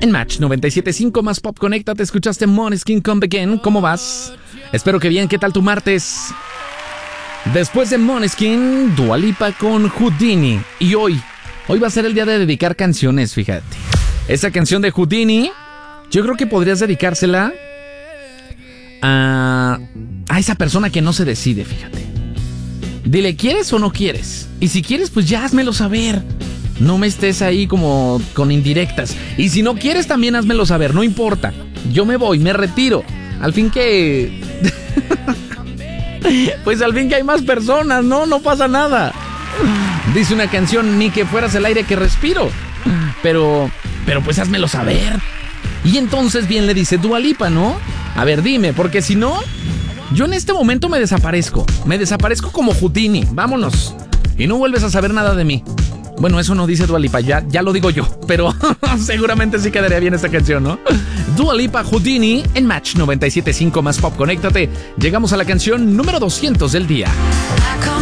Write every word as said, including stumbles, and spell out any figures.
en Match noventa y siete punto cinco más Pop. Conecta, te escuchaste Måneskin Come Again. ¿Cómo vas? Espero que bien. ¿Qué tal tu martes? Después de Måneskin, Dua Lipa con Houdini. Y hoy, hoy va a ser el día de dedicar canciones, fíjate. Esa canción de Houdini, yo creo que podrías dedicársela a, a esa persona que no se decide, fíjate. Dile, ¿quieres o no quieres? Y si quieres, pues ya házmelo saber. No me estés ahí como con indirectas. Y si no quieres, también házmelo saber, no importa. Yo me voy, me retiro. Al fin que... pues al fin que hay más personas, ¿no? No pasa nada. Dice una canción, ni que fueras el aire que respiro. Pero, pero pues házmelo saber. Y entonces bien le dice Dua Lipa, ¿no? A ver, dime, porque si no, yo en este momento me desaparezco. Me desaparezco como Houdini, vámonos. Y no vuelves a saber nada de mí. Bueno, eso no dice Dua Lipa, ya, ya lo digo yo. Pero seguramente sí quedaría bien esta canción, ¿no? Dua Lipa, Houdini, en Match noventa y siete punto cinco más Pop. Conéctate. Llegamos a la canción número doscientos del día.